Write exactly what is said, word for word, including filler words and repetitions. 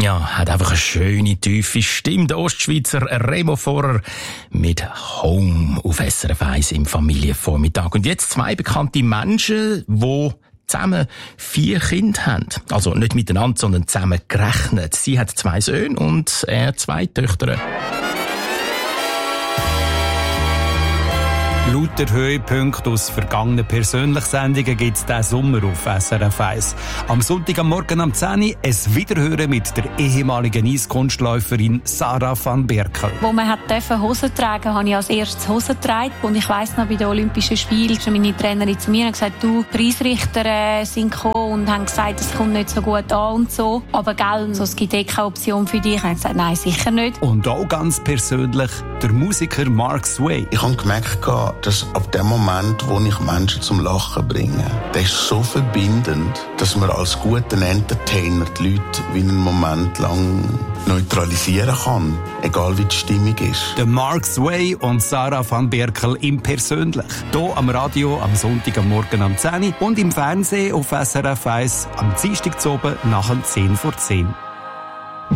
Ja, hat einfach eine schöne, tiefe Stimme. Der Ostschweizer Remo Vorer mit Home auf S R F eins im Familienvormittag. Und jetzt zwei bekannte Menschen, die zusammen vier Kinder haben. Also nicht miteinander, sondern zusammen gerechnet. Sie hat zwei Söhne und er zwei Töchter. Lauter Höhepunkte aus vergangenen Persönlichsendungen gibt es diesen Sommer auf S R F eins. Am Sonntag am Morgen um zehn Uhr ein Wiederhören mit der ehemaligen Eiskunstläuferin Sarah van Berkel. Wo man hat Hosen tragen, habe ich als erstes Hosen getragen. Und ich weiss noch, bei den Olympischen Spielen kam meine Trainerin zu mir und gesagt, du, Preisrichter äh, sind gekommen und haben gesagt, es kommt nicht so gut an und so. Aber gell, so, es gibt eh keine Option für dich. Ich habe gesagt, nein, sicher nicht. Und auch ganz persönlich der Musiker Mark Sway. Ich habe gemerkt, dass ab dem Moment, wo ich Menschen zum Lachen bringe, das ist so verbindend, dass man als guter Entertainer die Leute wie einen Moment lang neutralisieren kann, egal wie die Stimmung ist. Der Mark Sway und Sarah van Berkel im Persönlich. Hier am Radio am Sonntag am Morgen um zehn Uhr und im Fernsehen auf S R F eins am Dienstag zu oben nach dem zehn vor zehn.